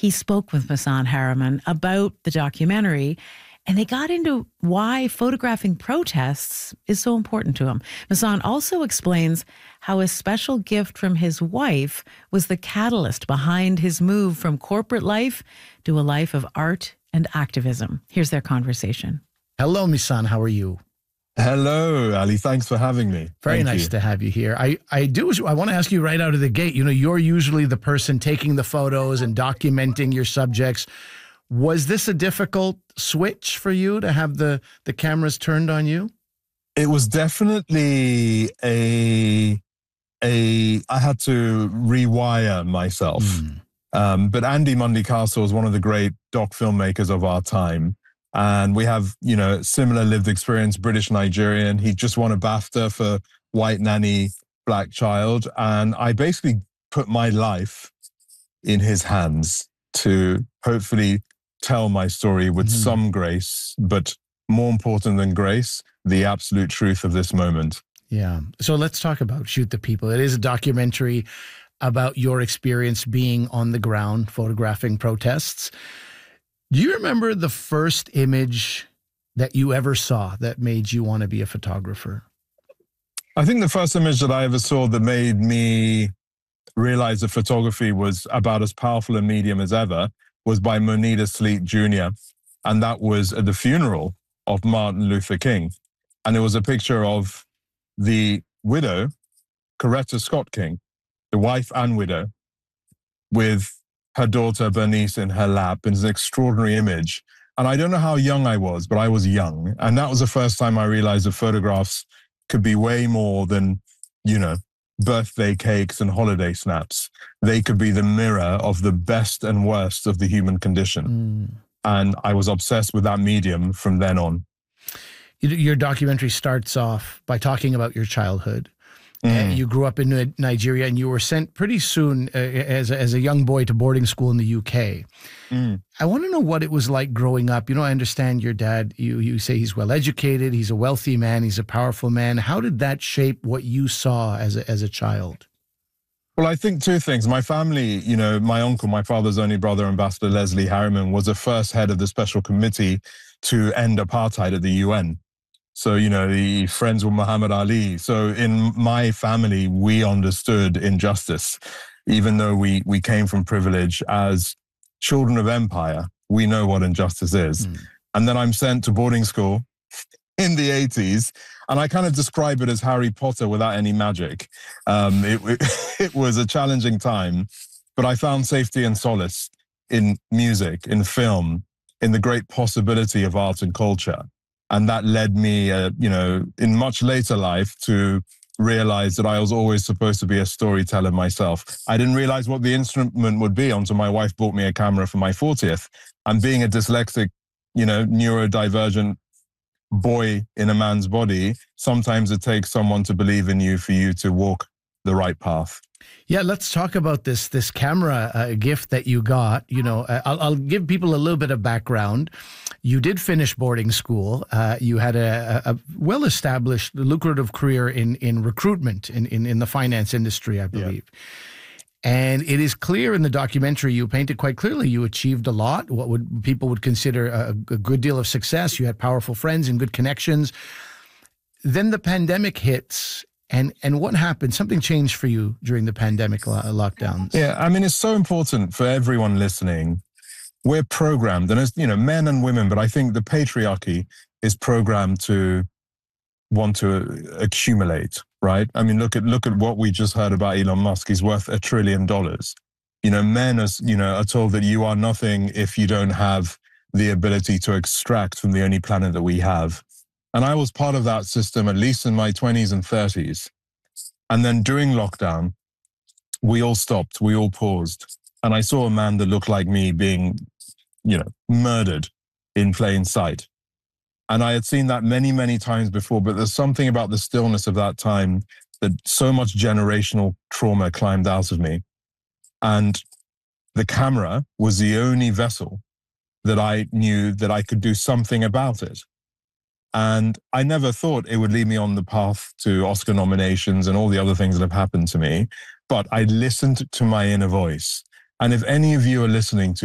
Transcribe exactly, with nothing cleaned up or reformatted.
he spoke with Misan Harriman about the documentary, and they got into why photographing protests is so important to him. Misan also explains how a special gift from his wife was the catalyst behind his move from corporate life to a life of art and activism. Here's their conversation. Hello, Misan. How are you? Hello, Ali. Thanks for having me. Very Thank nice you. to have you here. I, I do. I want to ask you right out of the gate, you know, you're usually the person taking the photos and documenting your subjects. Was this a difficult switch for you to have the, the cameras turned on you? It was definitely a, a, I had to rewire myself. Mm. Um, but Andy Mundy Castle is one of the great doc filmmakers of our time. And we have, you know, similar lived experience, British Nigerian. He just won a BAFTA for White Nanny, Black Child. And I basically put my life in his hands to hopefully tell my story with mm-hmm. some grace, but more important than grace, the absolute truth of this moment. Yeah. So let's talk about Shoot the People. It is a documentary about your experience being on the ground, photographing protests. Do you remember the first image that you ever saw that made you want to be a photographer? I think the first image that I ever saw that made me realize that photography was about as powerful a medium as ever was by Moneta Sleet Junior And that was at the funeral of Martin Luther King. And it was a picture of the widow, Coretta Scott King, the wife and widow, with her daughter Bernice in her lap. It's an extraordinary image. And I don't know how young I was, but I was young. And that was the first time I realized that photographs could be way more than, you know, birthday cakes and holiday snaps. They could be the mirror of the best and worst of the human condition. Mm. And I was obsessed with that medium from then on. Your documentary starts off by talking about your childhood. Mm. Uh, you grew up in Nigeria and you were sent pretty soon uh, as, a, as a young boy to boarding school in the U K. Mm. I want to know what it was like growing up. You know, I understand your dad, you, you say he's well-educated, he's a wealthy man, he's a powerful man. How did that shape what you saw as a, as a child? Well, I think two things. My family, you know, my uncle, my father's only brother, Ambassador Leslie Harriman, was the first head of the special committee to end apartheid at the U N. So, you know, the friends with Muhammad Ali. So in my family, we understood injustice, even though we, we came from privilege. As children of empire, we know what injustice is. Mm. And then I'm sent to boarding school in the eighties, and I kind of describe it as Harry Potter without any magic. Um, it, it, it was a challenging time, but I found safety and solace in music, in film, in the great possibility of art and culture. And that led me, uh, you know, in much later life to realize that I was always supposed to be a storyteller myself. I didn't realize what the instrument would be until my wife bought me a camera for my fortieth. And being a dyslexic, you know, neurodivergent boy in a man's body, sometimes it takes someone to believe in you for you to walk the right path. Yeah, let's talk about this this camera uh, gift that you got. You know, uh, I'll, I'll give people a little bit of background. You did finish boarding school. Uh, you had a, a well-established, lucrative career in in recruitment in, in, in the finance industry, I believe. Yeah. And it is clear in the documentary, you painted quite clearly, you achieved a lot, what would people would consider a, a good deal of success. You had powerful friends and good connections. Then the pandemic hits. And and what happened? Something changed for you during the pandemic lo- lockdowns. Yeah, I mean, it's so important for everyone listening. We're programmed, and as you know, men and women, but I think the patriarchy is programmed to want to accumulate, right? I mean, look at look at what we just heard about Elon Musk. He's worth a trillion dollars. You know, men are, you know, are told that you are nothing if you don't have the ability to extract from the only planet that we have. And I was part of that system, at least in my twenties and thirties. And then during lockdown, we all stopped, we all paused. And I saw a man that looked like me being, you know, murdered in plain sight. And I had seen that many, many times before, but there's something about the stillness of that time that so much generational trauma climbed out of me. And the camera was the only vessel that I knew that I could do something about it. And I never thought it would lead me on the path to Oscar nominations and all the other things that have happened to me. But I listened to my inner voice. And if any of you are listening to